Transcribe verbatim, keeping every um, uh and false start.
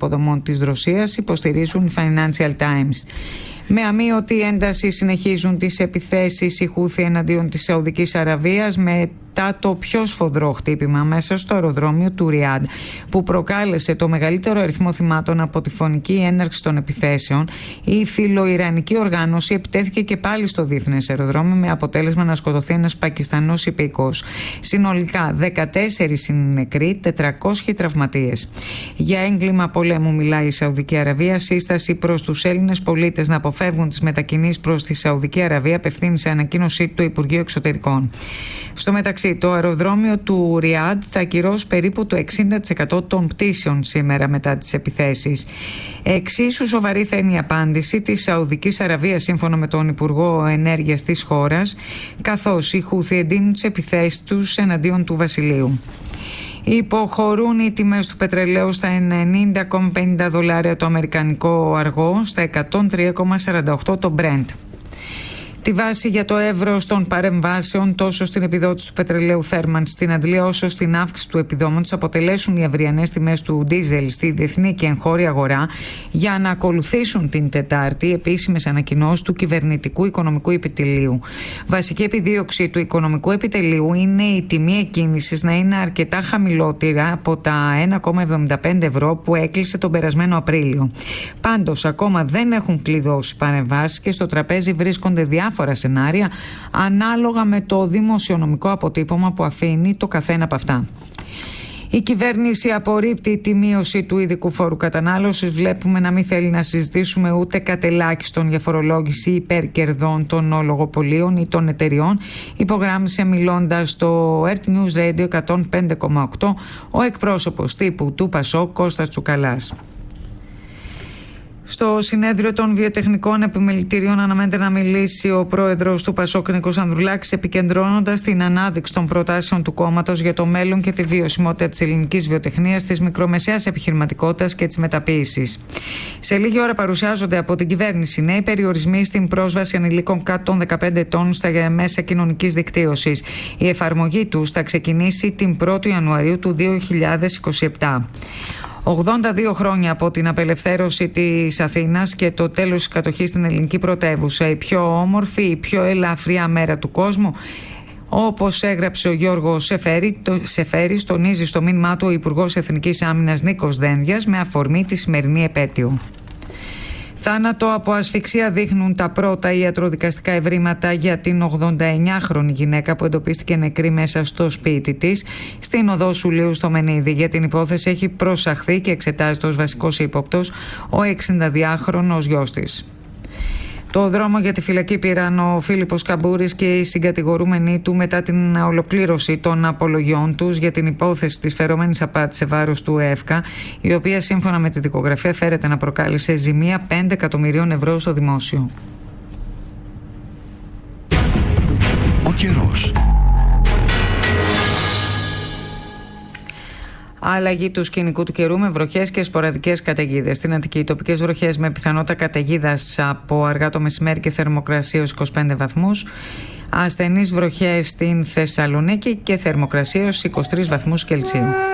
υποδομών της Ρωσίας, υποστηρίζουν οι Financial Times. Με αμείωτη ένταση συνεχίζουν τις επιθέσεις οι Χούθι εναντίον της Σαουδικής Αραβίας, μετά το πιο σφοδρό χτύπημα μέσα στο αεροδρόμιο του Ριάντ, που προκάλεσε το μεγαλύτερο αριθμό θυμάτων από τη φωνική έναρξη των επιθέσεων. Η φιλοϊρανική οργάνωση επιτέθηκε και πάλι στο διεθνές αεροδρόμιο, με αποτέλεσμα να σκοτωθεί ένας Πακιστανός υπηκός. Συνολικά δεκατέσσερις είναι νεκροί, τετρακόσιοι τραυματίες. Για έγκλημα πολέμου μιλάει η Σαουδική Αραβία. Σύσταση προς τους Έλληνες πολίτες να αποφεύγουν τις μετακινήσεις προς τη Σαουδική Αραβία απευθύνει ανακοίνωσή του Υπουργείου Εξωτερικών. Στο μεταξύ, το αεροδρόμιο του Ριάντ θα ακυρώσει περίπου το εξήντα τοις εκατό των πτήσεων σήμερα μετά τις επιθέσεις. Εξίσου σοβαρή θα είναι η απάντηση της Σαουδικής Αραβίας, σύμφωνα με τον Υπουργό Ενέργειας της χώρας, καθώς οι Χούθι εντείνουν τις επιθέσεις τους εναντίον του Βασιλείου. Υποχωρούν οι τιμές του πετρελαίου στα ενενήντα κόμμα πενήντα δολάρια το αμερικανικό αργό, στα εκατόν τρία κόμμα σαράντα οκτώ το Brent. Τη βάση για το εύρος των παρεμβάσεων τόσο στην επιδότηση του πετρελαίου θέρμανσης στην Αντλία όσο στην αύξηση του επιδόματος αποτελέσουν οι αυριανές τιμές του ντίζελ στη διεθνή και εγχώρια αγορά, για να ακολουθήσουν την Τετάρτη επίσημες ανακοινώσεις του Κυβερνητικού Οικονομικού Επιτελείου. Βασική επιδίωξη του Οικονομικού Επιτελείου είναι η τιμή εκκίνησης να είναι αρκετά χαμηλότερη από τα ένα κόμμα εβδομήντα πέντε ευρώ που έκλεισε τον περασμένο Απρίλιο. Πάντως, ακόμα δεν έχουν κλειδώσει παρεμβάσεις και στο τραπέζι βρίσκονται διάφορα διάφορα σενάρια ανάλογα με το δημοσιονομικό αποτύπωμα που αφήνει το καθένα από αυτά. Η κυβέρνηση απορρίπτει τη μείωση του ειδικού φόρου κατανάλωσης. Βλέπουμε να μην θέλει να συζητήσουμε ούτε κατ' ελάχιστον για φορολόγηση υπερκερδών των ολογοπολίων ή των εταιριών, υπογράμμισε μιλώντας στο Earth News Radio εκατόν πέντε κόμμα οκτώ ο εκπρόσωπος τύπου του Πασόκ Κώστας Τσουκαλάς. Στο συνέδριο των βιοτεχνικών επιμελητηρίων αναμένεται να μιλήσει ο πρόεδρος του Πασόκ Νίκος Ανδρουλάκης, επικεντρώνοντας την ανάδειξη των προτάσεων του κόμματος για το μέλλον και τη βιωσιμότητα της ελληνικής βιοτεχνίας, της μικρομεσαίας επιχειρηματικότητας και της μεταποίησης. Σε λίγη ώρα παρουσιάζονται από την κυβέρνηση νέοι περιορισμοί στην πρόσβαση ανηλίκων κάτω των δεκαπέντε ετών στα μέσα κοινωνικής δικτύωσης. Η εφαρμογή τους θα ξεκινήσει την πρώτη Ιανουαρίου του δύο χιλιάδες είκοσι επτά. ογδόντα δύο χρόνια από την απελευθέρωση της Αθήνας και το τέλος της κατοχής στην ελληνική πρωτεύουσα, η πιο όμορφη, η πιο ελαφριά μέρα του κόσμου, όπως έγραψε ο Γιώργος Σεφέρη, το, Σεφέρης, τονίζει στο μήνυμά του ο Υπουργός Εθνικής Άμυνας Νίκος Δένδιας με αφορμή τη σημερινή επέτειο. Θάνατο από ασφυξία δείχνουν τα πρώτα ιατροδικαστικά ευρήματα για την ογδονταεννιάχρονη γυναίκα που εντοπίστηκε νεκρή μέσα στο σπίτι της στην οδό Σουλίου στο Μενίδη. Για την υπόθεση έχει προσαχθεί και εξετάζεται ως βασικός ύποπτος ο εξηνταδυάχρονος γιος της. Το δρόμο για τη φυλακή πήραν ο Φίλιππος Καμπούρης και οι συγκατηγορούμενοι του μετά την ολοκλήρωση των απολογιών τους για την υπόθεση της φερόμενης απάτης σε βάρος του ΕΦΚΑ, η οποία σύμφωνα με τη δικογραφία φέρεται να προκάλεσε ζημία πέντε εκατομμυρίων ευρώ στο δημόσιο. Ο καιρός. Αλλαγή του σκηνικού του καιρού με βροχές και σποραδικές καταιγίδες. Στην Αττική, οι τοπικές βροχές με πιθανότητα καταιγίδας από αργά το μεσημέρι και θερμοκρασία ως είκοσι πέντε βαθμούς. Ασθενείς βροχές στην Θεσσαλονίκη και θερμοκρασία ως είκοσι τρεις βαθμούς Κελσίου.